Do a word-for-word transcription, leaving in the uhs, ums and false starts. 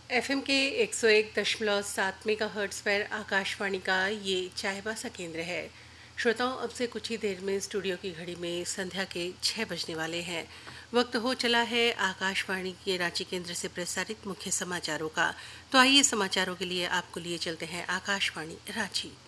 FM के एक सौ एक दशमलव सात मेगाहर्ट्ज़ पर आकाशवाणी का ये चायबासा केंद्र है। श्रोताओं, अब से कुछ ही देर में स्टूडियो की घड़ी में संध्या के छह बजने वाले हैं। वक्त हो चला है आकाशवाणी के रांची केंद्र से प्रसारित मुख्य समाचारों का। तो आइए समाचारों के लिए आपको लिए चलते हैं आकाशवाणी रांची।